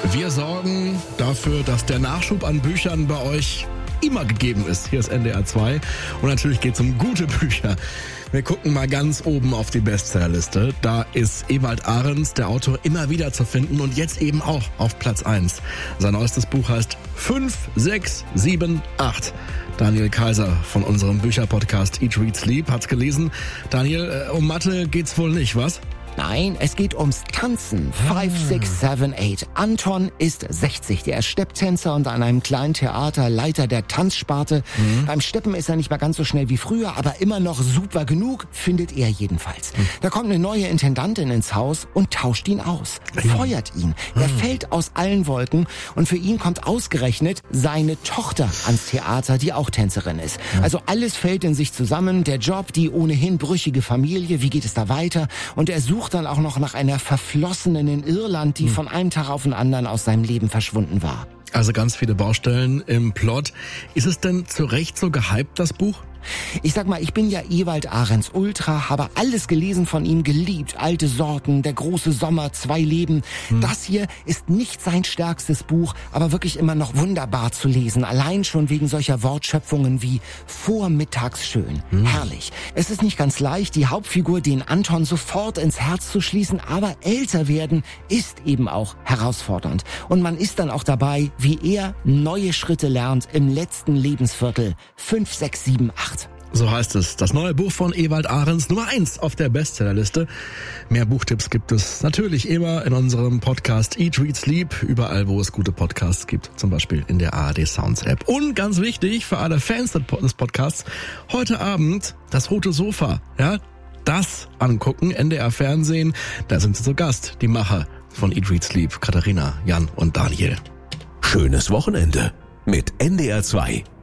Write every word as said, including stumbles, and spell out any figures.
Wir sorgen dafür, dass der Nachschub an Büchern bei euch immer gegeben ist. Hier ist N D R zwei und natürlich geht es um gute Bücher. Wir gucken mal ganz oben auf die Bestsellerliste. Da ist Ewald Ahrens, der Autor, immer wieder zu finden und jetzt eben auch auf Platz eins. Sein neuestes Buch heißt fünf sechs sieben acht. Daniel Kaiser von unserem Bücherpodcast Eat, Read, Sleep hat's gelesen. Daniel, um Mathe geht's wohl nicht, was? Nein, es geht ums Tanzen. Five, six, seven, eight. Anton ist sechzig. Der ist Stepptänzer und an einem kleinen Theater Leiter der Tanzsparte. Mhm. Beim Steppen ist er nicht mehr ganz so schnell wie früher, aber immer noch super genug, findet er jedenfalls. Mhm. Da kommt eine neue Intendantin ins Haus und tauscht ihn aus. Mhm. Feuert ihn. Er mhm. fällt aus allen Wolken und für ihn kommt ausgerechnet seine Tochter ans Theater, die auch Tänzerin ist. Mhm. Also alles fällt in sich zusammen. Der Job, die ohnehin brüchige Familie, wie geht es da weiter? Und er sucht dann auch noch nach einer Verflossenen in Irland, die hm. von einem Tag auf den anderen aus seinem Leben verschwunden war. Also ganz viele Baustellen im Plot. Ist es denn zu Recht so gehypt, das Buch? Ich sag mal, ich bin ja Ewald Ahrens Ultra, habe alles gelesen von ihm, geliebt. Alte Sorten, Der große Sommer, Zwei Leben. Hm. Das hier ist nicht sein stärkstes Buch, aber wirklich immer noch wunderbar zu lesen. Allein schon wegen solcher Wortschöpfungen wie vormittagsschön. Hm. Herrlich. Es ist nicht ganz leicht, die Hauptfigur, den Anton, sofort ins Herz zu schließen, aber älter werden ist eben auch herausfordernd. Und man ist dann auch dabei, wie er neue Schritte lernt im letzten Lebensviertel. Fünf, sechs, sieben, acht. So heißt es. Das neue Buch von Ewald Ahrens, Nummer eins auf der Bestsellerliste. Mehr Buchtipps gibt es natürlich immer in unserem Podcast Eat, Read, Sleep. Überall, wo es gute Podcasts gibt. Zum Beispiel in der A R D Sounds App. Und ganz wichtig für alle Fans des Podcasts, heute Abend das Rote Sofa. Ja, das angucken, N D R Fernsehen. Da sind sie zu Gast, die Macher von Eat, Read, Sleep. Katharina, Jan und Daniel. Schönes Wochenende mit N D R zwei.